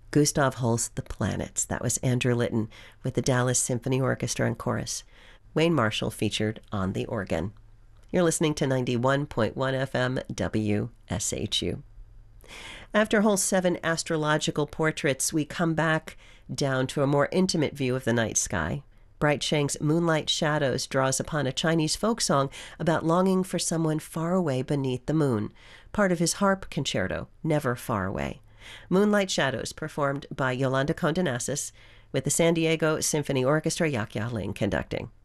Gustav Holst's The Planets. That was Andrew Litton with the Dallas Symphony Orchestra and Chorus. Wayne Marshall featured on the organ. You're listening to 91.1 FM WSHU. After Holst's 7 astrological portraits, we come back down to a more intimate view of the night sky. Bright Sheng's Moonlight Shadows draws upon a Chinese folk song about longing for someone far away beneath the moon, part of his harp concerto, Never Far Away. Moonlight Shadows, performed by Yolanda Condenasis, with the San Diego Symphony Orchestra, Yak Ya Ling conducting.